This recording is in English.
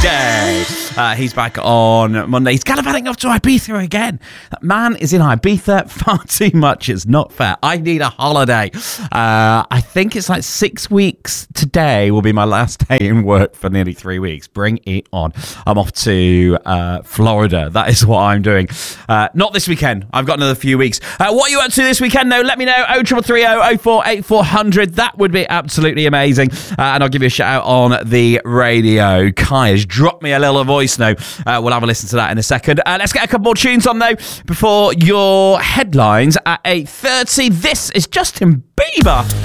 Day. He's back on Monday. He's gallivanting off to Ibiza again. That man is in Ibiza far too much. It's not fair. I need a holiday. I think it's like 6 weeks today will be my last day in work for nearly 3 weeks. Bring it on. I'm off to Florida. That is what I'm doing. Not this weekend. I've got another few weeks. What are you up to this weekend, though? Let me know. 0330 04 8400. That would be absolutely amazing. And I'll give you a shout out on the radio. Kai has dropped me a little voice note. We'll have a listen to that in a second. Let's get a couple more tunes on, though, before your headlines at 8:30. This is Justin Bieber.